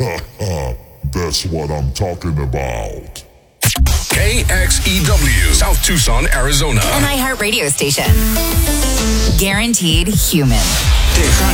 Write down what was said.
That's what I'm talking about. KXEW, South Tucson, Arizona. An iHeart radio station. Guaranteed human.